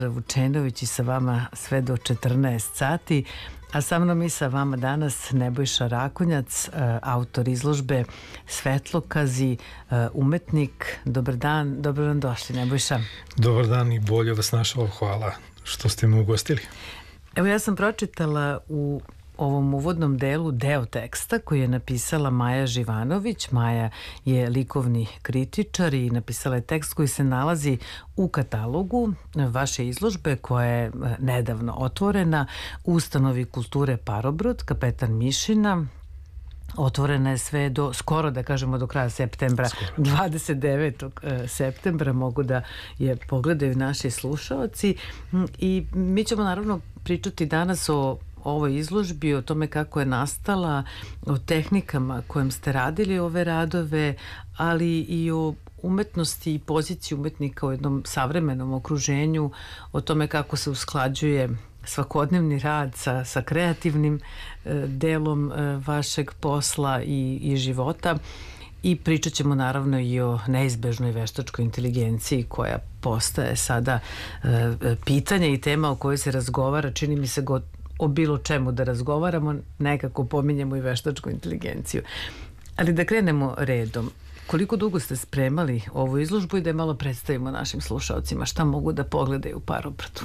Vučenović i sa vama sve do 14 sati, a sa mnom i sa vama danas Nebojša Rakonjac, autor izložbe Svetlokazi, umetnik. Dobar dan, dobro nam došli, Nebojša. Dobar dan i bolje vas našao, hvala što ste me ugostili. Evo, ja sam pročitala u ovom uvodnom delu deo teksta koji je napisala Maja Živanović. Maja je likovni kritičar i napisala je tekst koji se nalazi u katalogu vaše izložbe koja je nedavno otvorena u Ustanovi kulture Parobrod, Kapetan Mišina. Otvorena je sve do, skoro da kažemo do kraja septembra, 29. septembra, mogu da je pogledaju naši slušaoci. I mi ćemo naravno pričati danas o ovoj izložbi, o tome kako je nastala, o tehnikama kojim ste radili ove radove, ali i o umetnosti i poziciji umetnika u jednom savremenom okruženju, o tome kako se usklađuje svakodnevni rad sa kreativnim delom vašeg posla i života. I pričat ćemo naravno i o neizbežnoj veštačkoj inteligenciji koja postaje sada pitanje i tema o kojoj se razgovara. Čini mi se o bilo čemu da razgovaramo, nekako pominjemo i veštačku inteligenciju. Ali da krenemo redom. Koliko dugo ste spremali ovu izložbu i da je malo predstavimo našim slušalcima šta mogu da pogledaju u Parobrodu?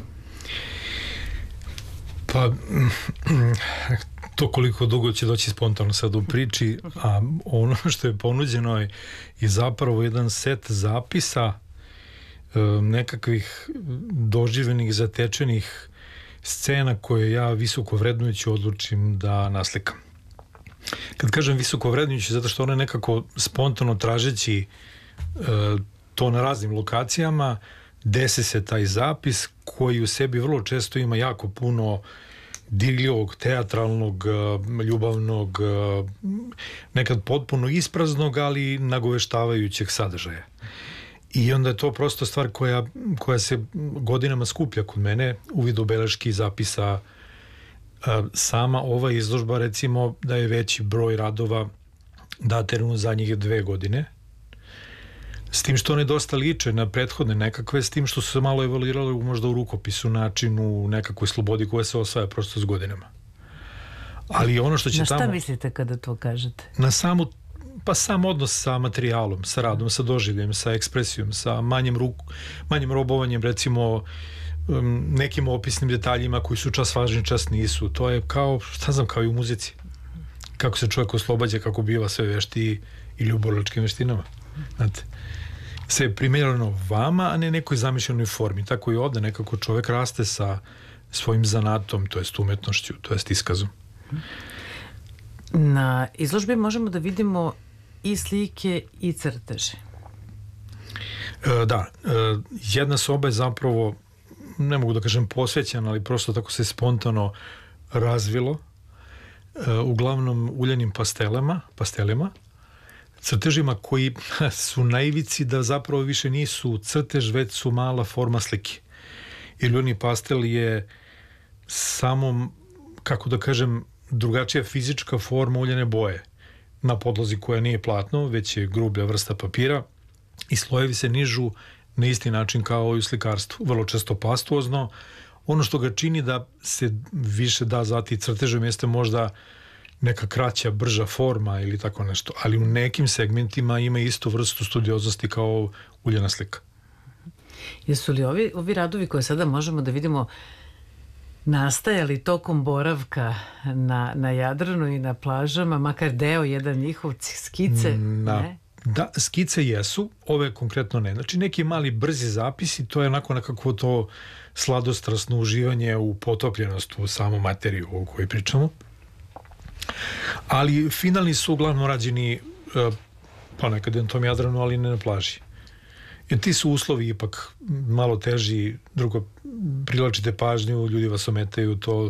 Pa, to koliko dugo će doći spontano sad u priči, a ono što je ponuđeno je zapravo jedan set zapisa nekakvih doživljenih, zatečenih scena koje ja visoko vrednujući odlučim da naslikam. Kad kažem visoko vrednujući, zato što one nekako spontano tražeći to na raznim lokacijama, desi se taj zapis koji u sebi vrlo često ima jako puno dirljivog, teatralnog, ljubavnog, nekad potpuno ispraznog, ali nagoveštavajućeg sadržaja. I onda je to prosto stvar koja se godinama skuplja kod mene u vidu beleški zapisa. Sama ova izložba, recimo, da je veći broj radova datirano u zadnjih 2 godine. S tim što one dosta liče na prethodne nekakve, s tim što su se malo evoluirale možda u rukopisu, načinu, nekakvoj slobodi koja se osvaja prosto s godinama. Ali ono što će tamo... Na šta mislite kada to kažete? Na sam odnos sa materijalom, sa radom, sa doživljem, sa ekspresijom, sa manjim robovanjem, recimo nekim opisnim detaljima koji su čas važni, čas nisu. To je kao, kao i u muzici. Kako se čovjek oslobađa, kako biva sve veštiji ili u borilačkim veštinama. Znate, sve je primjereno vama, a ne nekoj zamišljenoj formi. Tako i ovde nekako čovjek raste sa svojim zanatom, to jest umetnošću, to jest iskazom. Na izložbi možemo da vidimo i slike i crteže. Da, jedna soba je zapravo, ne mogu da kažem posvećena, ali prosto tako se spontano razvilo, uglavnom uljanim pastelima, crtežima koji su na ivici da zapravo više nisu crtež, već su mala forma slike. Jer uljani pastel je samo, kako da kažem, drugačija fizička forma uljane boje na podlozi koja nije platno, već je grublja vrsta papira i slojevi se nižu na isti način kao i u slikarstvu, vrlo često pastuozno. Ono što ga čini da se više da zvati crtežom jeste možda neka kraća, brža forma ili tako nešto, ali u nekim segmentima ima istu vrstu studioznosti kao uljana slika. Jesu li ovi radovi koje sada možemo da vidimo nastajali tokom boravka na Jadranu i na plažama, makar deo jedan njihov skice? Ne? Da, skice jesu, ove konkretno ne. Znači neki mali brzi zapisi, to je onako nekako to sladostrasno uživanje u potopljenost u samu materiju o kojoj pričamo. Ali finalni su uglavnom rađeni pa nekad na tom Jadranu, ali ne na plaži. Jer ti su uslovi ipak malo teži, drugo, privlačite pažnju, ljudi vas ometaju, to...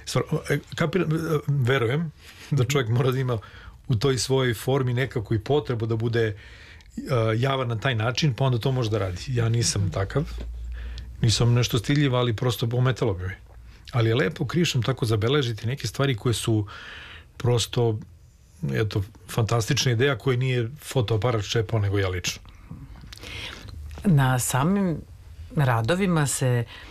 Verujem da čovjek mora da ima u toj svojoj formi nekako i potrebu da bude javan na taj način, pa onda to može da radi. Ja nisam takav, nisam nešto stiljiv, ali prosto ometalo bi me. Ali je lepo krišom tako zabeležiti neke stvari koje su prosto, eto, fantastična ideja koja nije fotoaparat čepao, nego ja lično. Na samim radovima se